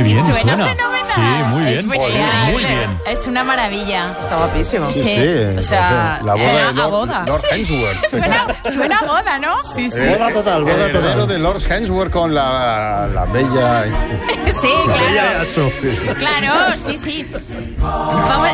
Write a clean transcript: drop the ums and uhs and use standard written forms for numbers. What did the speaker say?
Qué bien suena suena. fenomenal. Sí, muy bien. Es bestial. Muy bien. Es una maravilla. Está guapísimo. Sí. O sea, la boda suena de a boda. Lord Hemsworth. Suena a boda, ¿no? Sí, sí. Boda total, boda heredero total. de Lord Hemsworth con la bella... Sí, claro. Claro, sí. Vamos,